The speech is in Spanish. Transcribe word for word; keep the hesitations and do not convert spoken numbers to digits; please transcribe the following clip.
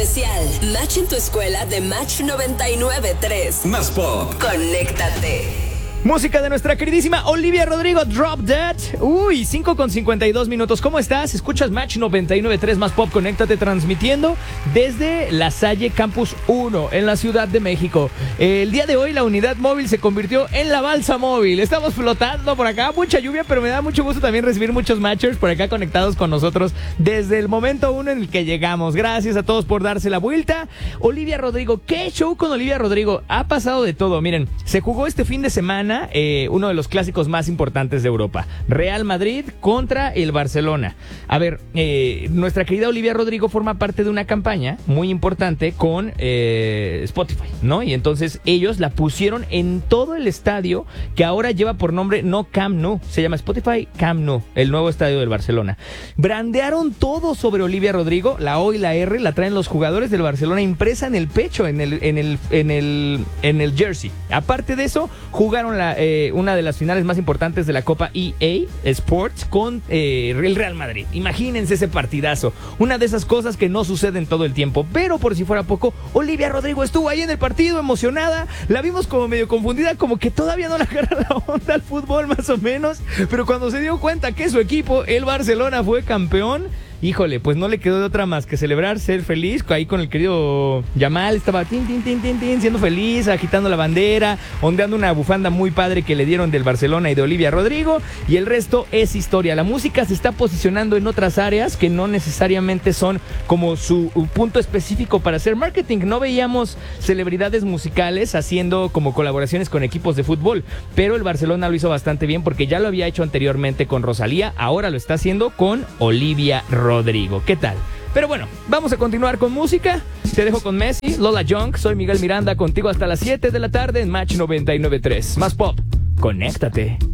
especial Match en tu escuela de Match noventa y nueve punto tres. Más Pop. Conéctate. Música de nuestra queridísima Olivia Rodrigo, Drop Dead. Uy, cinco con cincuenta y dos minutos. ¿Cómo estás? Escuchas Match noventa y nueve punto tres Más Pop. Conéctate, transmitiendo desde La Salle Campus uno en la Ciudad de México. El día de hoy la unidad móvil se convirtió en la balsa móvil. Estamos flotando por acá, mucha lluvia, pero me da mucho gusto también recibir muchos matchers por acá conectados con nosotros desde el momento uno en el que llegamos. Gracias a todos por darse la vuelta. Olivia Rodrigo, ¿qué show con Olivia Rodrigo? Ha pasado de todo. Miren, se jugó este fin de semana Eh, uno de los clásicos más importantes de Europa, Real Madrid contra el Barcelona. A ver, eh, nuestra querida Olivia Rodrigo forma parte de una campaña muy importante con eh, Spotify, ¿no? Y entonces ellos la pusieron en todo el estadio, que ahora lleva por nombre no Camp Nou, se llama Spotify Camp Nou, el nuevo estadio del Barcelona. Brandearon todo sobre Olivia Rodrigo, la O y la R la traen los jugadores del Barcelona impresa en el pecho, en el, en el, en el, en el jersey. Aparte de eso, jugaron la Eh, una de las finales más importantes de la Copa E A Sports con eh, el Real Madrid. Imagínense ese partidazo. Una de esas cosas que no suceden todo el tiempo. Pero por si fuera poco, Olivia Rodrigo estuvo ahí en el partido, emocionada. La vimos como medio confundida, como que todavía no le agarra la onda al fútbol, más o menos. Pero cuando se dio cuenta que su equipo, el Barcelona, fue campeón, híjole, pues no le quedó de otra más que celebrar, ser feliz. Ahí con el querido Yamal estaba tin, tin, tin, tin, tin, siendo feliz, agitando la bandera, ondeando una bufanda muy padre que le dieron del Barcelona y de Olivia Rodrigo. Y el resto es historia. La música se está posicionando en otras áreas que no necesariamente son como su punto específico para hacer marketing. No veíamos celebridades musicales haciendo como colaboraciones con equipos de fútbol, pero el Barcelona lo hizo bastante bien porque ya lo había hecho anteriormente con Rosalía, ahora lo está haciendo con Olivia Rodrigo. Rodrigo, ¿qué tal? Pero bueno, vamos a continuar con música. Te dejo con Messi, Lola Young. Soy Miguel Miranda, contigo hasta las siete de la tarde en Match noventa y nueve punto tres. Más Pop, conéctate.